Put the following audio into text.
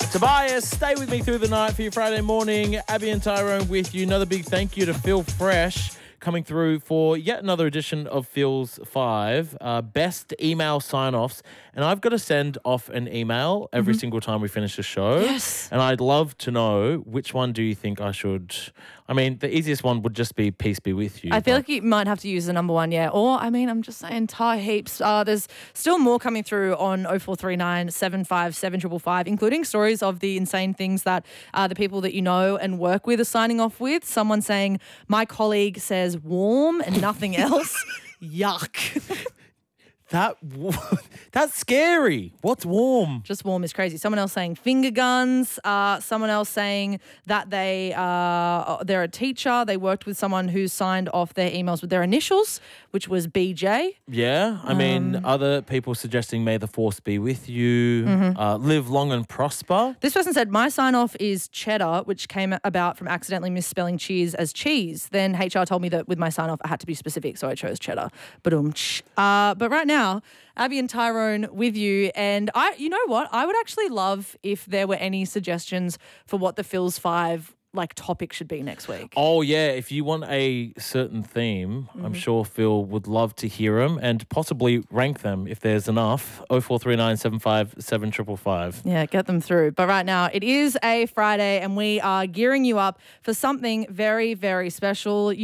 Tobias, stay with me through the night for your Friday morning. Abby and Tyrone with you. Another big thank you to Phil Fresh coming through for yet another edition of Phil's 5 best email sign-offs. And I've got to send off an email every single time we finish the show. Yes. And I'd love to know, which one do you think I should... I mean, the easiest one would just be peace be with you. I feel like you might have to use the number one, yeah. Or, I mean, I'm just saying Thai heaps. There's still more coming through on 0439 757 555, including stories of the insane things that the people that you know and work with are signing off with. Someone saying, my colleague says warm and nothing else. Yuck. That's scary. What's warm? Just warm is crazy. Someone else saying finger guns. Someone else saying that they're a teacher. They worked with someone who signed off their emails with their initials, which was BJ. Yeah. I mean, other people suggesting may the force be with you. Live long and prosper. This person said, my sign-off is cheddar, which came about from accidentally misspelling cheese as cheese. Then HR told me that with my sign-off, I had to be specific, so I chose cheddar. But right now, Abby and Tyrone with you. And you know what? I would actually love if there were any suggestions for what the Phil's 5 topic should be next week. Oh, yeah. If you want a certain theme, I'm sure Phil would love to hear them and possibly rank them if there's enough. 0439 757 555. Yeah, get them through. But right now, it is a Friday and we are gearing you up for something very, very special.